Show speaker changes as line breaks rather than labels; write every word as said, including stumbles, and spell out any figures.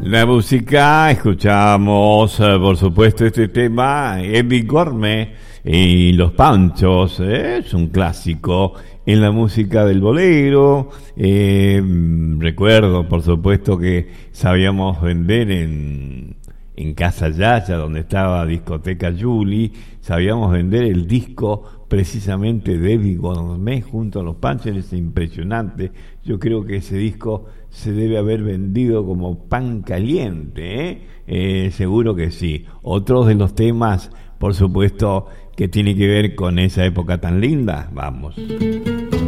La música, escuchamos, eh, por supuesto, este tema, Eddie Gourmet y Los Panchos, eh, es un clásico en la música del bolero. Eh, recuerdo, por supuesto, que sabíamos vender en, en Casa Yaya, donde estaba Discoteca Julie, sabíamos vender el disco precisamente de Eddie Gourmet junto a Los Panchos. Es impresionante. Yo creo que ese disco se debe haber vendido como pan caliente, ¿eh? Eh, seguro que sí. Otros de los temas, por supuesto, que tiene que ver con esa época tan linda. Vamos.